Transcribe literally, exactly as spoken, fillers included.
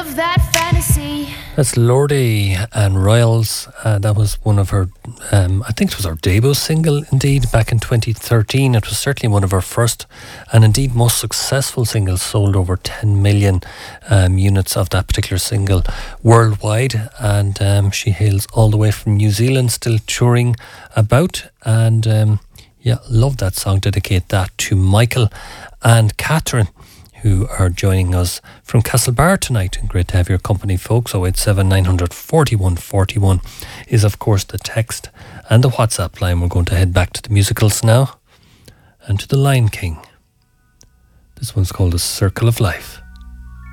of that fantasy. That's Lordi and Royals. Uh, that was one of her, um, I think it was her debut single, indeed, back in twenty thirteen. It was certainly one of her first and indeed most successful singles, sold over ten million um, units of that particular single worldwide. And um, she hails all the way from New Zealand, still touring about. And um, yeah, love that song. Dedicate that to Michael and Catherine, who are joining us from Castlebar tonight. And great to have your company, folks. oh eight seven, nine hundred, forty-one forty-one is, of course, the text and the WhatsApp line. We're going to head back to the musicals now and to the Lion King. This one's called The Circle of Life.